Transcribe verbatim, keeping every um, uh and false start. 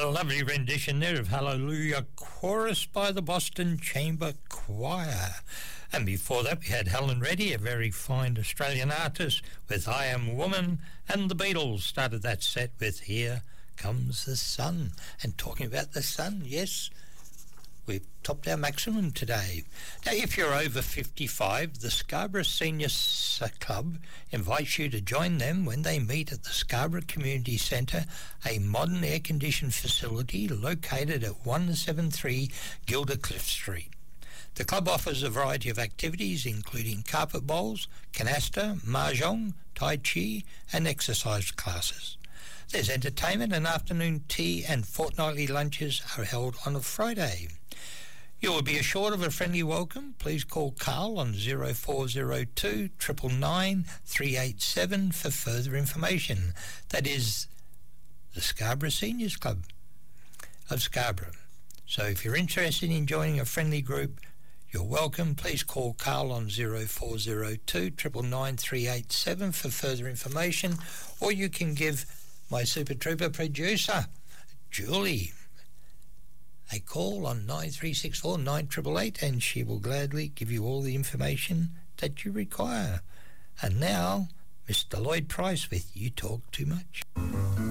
A lovely rendition there of Hallelujah Chorus by the Boston Chamber Choir. And before that we had Helen Reddy, a very fine Australian artist, with I Am Woman, and the Beatles started that set with Here Comes the Sun. And talking about the sun, yes, we've topped our maximum today. Now, if you're over fifty-five, the Scarborough Senior Club invites you to join them when they meet at the Scarborough Community Centre, a modern air-conditioned facility located at one seventy-three Gildercliff Street. The club offers a variety of activities, including carpet bowls, canasta, mahjong, tai chi, and exercise classes. There's entertainment, and afternoon tea and fortnightly lunches are held on a Friday. You will be assured of a friendly welcome. Please call Carl on zero four zero two, nine nine nine, three eight seven for further information. That is the Scarborough Seniors Club of Scarborough. So if you're interested in joining a friendly group, you're welcome. Please call Carl on zero four zero two, nine nine nine, three eight seven for further information, or you can give my Super Trooper producer, Julie, a call on nine three six four, nine eight eight eight, and she will gladly give you all the information that you require. And now, Mister Lloyd Price with You Talk Too Much.